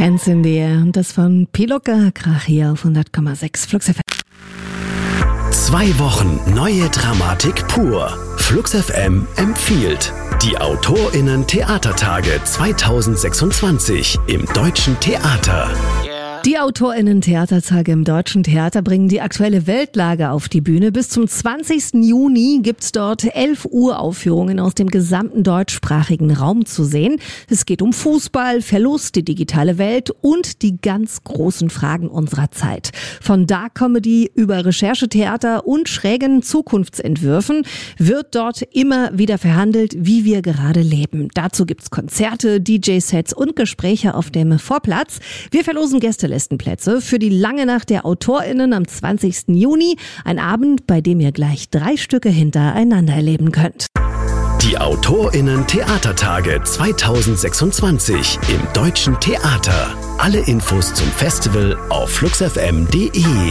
Hands in the Air und das von Piloka, Krach hier auf 100,6 Flux FM. 2 Wochen neue Dramatik pur. Flux FM empfiehlt die AutorInnen-Theatertage 2026 im Deutschen Theater. Die AutorInnen-Theatertage im Deutschen Theater bringen die aktuelle Weltlage auf die Bühne. Bis zum 20. Juni gibt's dort 11 Uraufführungen aus dem gesamten deutschsprachigen Raum zu sehen. Es geht um Fußball, Verlust, die digitale Welt und die ganz großen Fragen unserer Zeit. Von Dark Comedy über Recherchetheater und schrägen Zukunftsentwürfen wird dort immer wieder verhandelt, wie wir gerade leben. Dazu gibt's Konzerte, DJ-Sets und Gespräche auf dem Vorplatz. Wir verlosen Gästelistenplätze für die lange Nacht der AutorInnen am 20. Juni. Ein Abend, bei dem ihr gleich 3 Stücke hintereinander erleben könnt. Die AutorInnen-Theatertage 2026 im Deutschen Theater. Alle Infos zum Festival auf fluxfm.de.